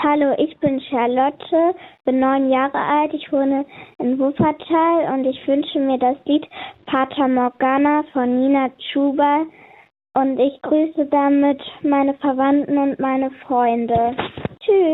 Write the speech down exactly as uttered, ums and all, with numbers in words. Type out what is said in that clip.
Hallo, ich bin Charlotte, bin neun Jahre alt, ich wohne in Wuppertal und ich wünsche mir das Lied Fata Morgana von Nina Chuba und ich grüße damit meine Verwandten und meine Freunde. Tschüss.